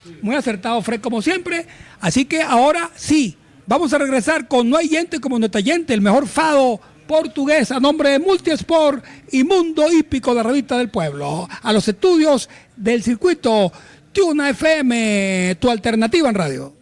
Muy acertado, Fred, como siempre. Así que ahora sí, vamos a regresar con No hay gente como nuestra gente, el mejor fado portugués a nombre de Multisport y Mundo Hípico, de Revista del Pueblo. A los estudios del circuito Tuna FM, tu alternativa en radio.